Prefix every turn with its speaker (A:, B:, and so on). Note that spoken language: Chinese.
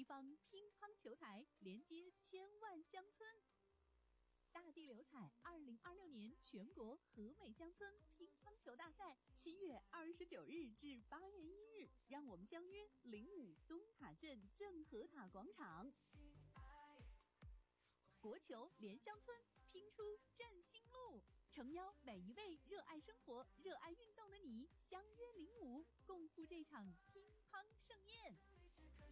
A: 西方乒乓球台连接千万乡村。大地流彩2026年全国和美乡村乒乓球大赛7月29日至8月1日，让我们相约05东塔镇正和塔广场。国球连乡村，拼出振兴路，诚邀每一位热爱生活、热爱运动的你，相约05，共赴这场乒乓盛宴。